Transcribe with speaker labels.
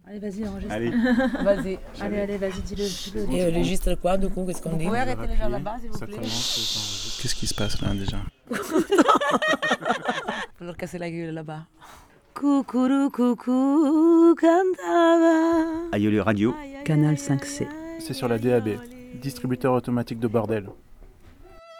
Speaker 1: Allez, vas-y, enregistre.
Speaker 2: Allez.
Speaker 3: Vas-y.
Speaker 1: Allez, vas-y, dis-le.
Speaker 3: Et registre quoi, du coup, qu'est-ce qu'on dit?
Speaker 2: Vous
Speaker 3: Vous pouvez
Speaker 2: pouvez
Speaker 3: arrêter les gens là-bas, s'il vous plaît?
Speaker 2: Qu'est-ce qui se passe là déjà?
Speaker 3: Faut leur casser la gueule là-bas.
Speaker 1: Coucou, coucou, cantava.
Speaker 4: Aïeul Radio.
Speaker 1: Canal 5C.
Speaker 2: C'est sur la DAB, distributeur automatique de bordel.